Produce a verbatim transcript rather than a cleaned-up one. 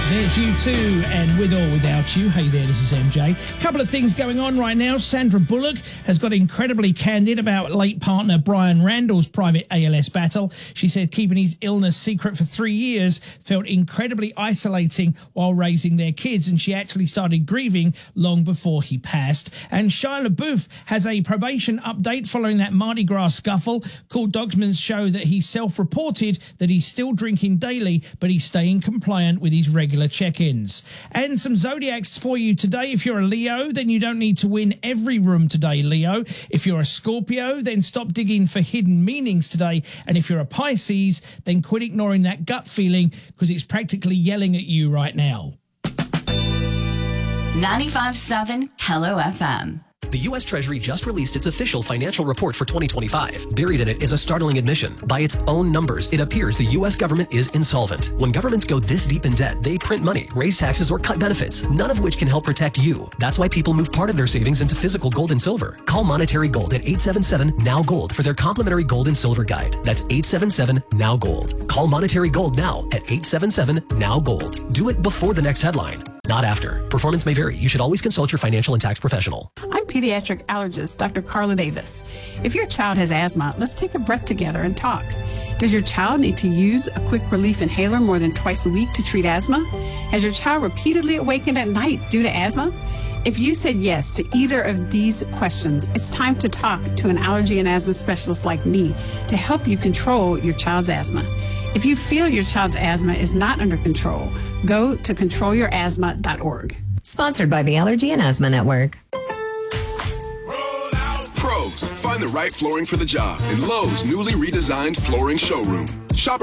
There's You Too, and With or Without You. Hey there, this is M J. Couple of things going on right now. Sandra Bullock has got incredibly candid about late partner Brian Randall's private A L S battle. She said keeping his illness secret for three years felt incredibly isolating while raising their kids, and she actually started grieving long before he passed. And Shia LaBeouf has a probation update following that Mardi Gras scuffle. Court documents show that he self-reported that he's still drinking daily, but he's staying compliant with his regular check-ins. And some zodiacs for you today. If you're a Leo, then you don't need to win every room today, Leo. If you're a Scorpio, then stop digging for hidden meanings today. And if you're a Pisces, then quit ignoring that gut feeling because it's practically yelling at you right now. ninety-five point seven Hello F M. The U S Treasury just released its official financial report for twenty twenty-five. Buried in it is a startling admission. By its own numbers, it appears the U S government is insolvent. When governments go this deep in debt, they print money, raise taxes, or cut benefits, none of which can help protect you. That's why people move part of their savings into physical gold and silver. Call Monetary Gold at eight seven seven N O W Gold for their complimentary gold and silver guide. That's eight seven seven N O W Gold. Call Monetary Gold now at eight seven seven N O W Gold. Do it before the next headline, not after. Performance may vary. You should always consult your financial and tax professional. I'm pediatric allergist Doctor Carla Davis. If your child has asthma, let's take a breath together and talk. Does your child need to use a quick relief inhaler more than twice a week to treat asthma? Has your child repeatedly awakened at night due to asthma? If you said yes to either of these questions, it's time to talk to an allergy and asthma specialist like me to help you control your child's asthma. If you feel your child's asthma is not under control, go to control your asthma dot org. Sponsored by the Allergy and Asthma Network. Pros, find the right flooring for the job in Lowe's newly redesigned flooring showroom.